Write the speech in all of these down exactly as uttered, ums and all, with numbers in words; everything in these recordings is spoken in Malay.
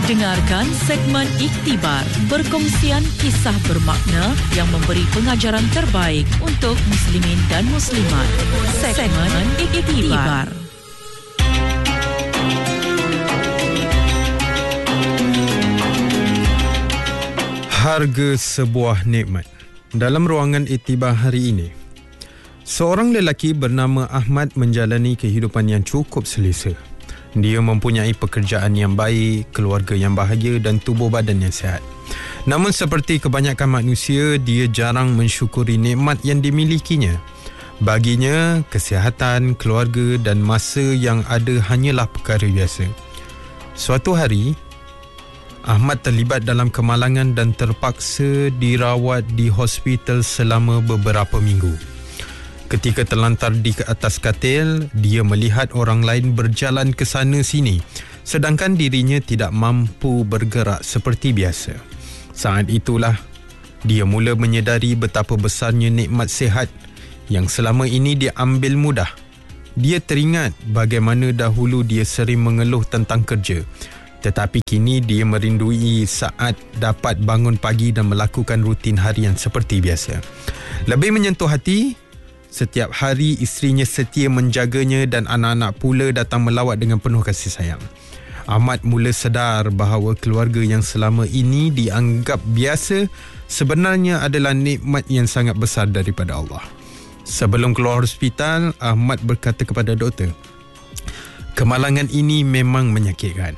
Dengarkan segmen Iktibar, berkongsian kisah bermakna yang memberi pengajaran terbaik untuk muslimin dan muslimat. Segmen Iktibar. Harga sebuah nikmat. Dalam ruangan Iktibar hari ini, seorang lelaki bernama Ahmad menjalani kehidupan yang cukup selesa. Dia mempunyai pekerjaan yang baik, keluarga yang bahagia dan tubuh badan yang sihat. Namun seperti kebanyakan manusia, dia jarang mensyukuri nikmat yang dimilikinya. Baginya, kesihatan, keluarga dan masa yang ada hanyalah perkara biasa. Suatu hari, Ahmad terlibat dalam kemalangan dan terpaksa dirawat di hospital selama beberapa minggu. Ketika terlantar di atas katil, dia melihat orang lain berjalan ke sana sini, sedangkan dirinya tidak mampu bergerak seperti biasa. Saat itulah, dia mula menyedari betapa besarnya nikmat sihat yang selama ini diambil mudah. Dia teringat bagaimana dahulu dia sering mengeluh tentang kerja. Tetapi kini dia merindui saat dapat bangun pagi dan melakukan rutin harian seperti biasa. Lebih menyentuh hati, setiap hari isterinya setia menjaganya dan anak-anak pula datang melawat dengan penuh kasih sayang. Ahmad mula sedar bahawa keluarga yang selama ini dianggap biasa sebenarnya adalah nikmat yang sangat besar daripada Allah. Sebelum keluar hospital, Ahmad berkata kepada doktor, "Kemalangan ini memang menyakitkan.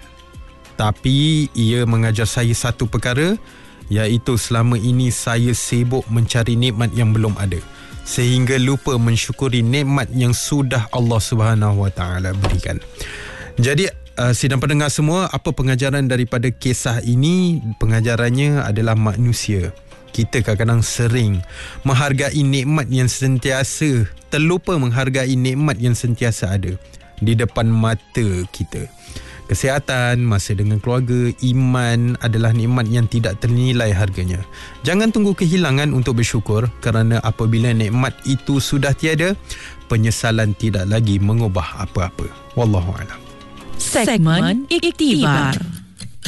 Tapi ia mengajar saya satu perkara, iaitu selama ini saya sibuk mencari nikmat yang belum ada, sehingga lupa mensyukuri nikmat yang sudah Allah Subhanahu Wa Taala berikan." Jadi uh, sidang pendengar semua, apa pengajaran daripada kisah ini? Pengajarannya adalah manusia, kita kadang-kadang sering menghargai nikmat yang sentiasa, terlupa menghargai nikmat yang sentiasa ada di depan mata kita. Kesihatan, masa dengan keluarga, iman adalah nikmat yang tidak ternilai harganya. Jangan tunggu kehilangan untuk bersyukur, kerana apabila nikmat itu sudah tiada, penyesalan tidak lagi mengubah apa-apa. Wallahu a'lam. Segmen Iktibar.